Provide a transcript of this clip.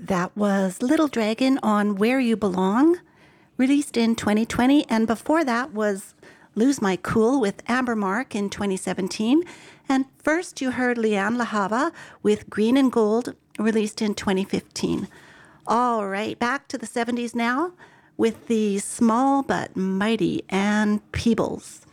That was Little Dragon on Where You Belong, released in 2020. And before that was Lose My Cool with Amber Mark in 2017. And first you heard Lianne La Havre with Green and Gold, released in 2015. All right, back to the 70s now with the small but mighty Ann Peebles.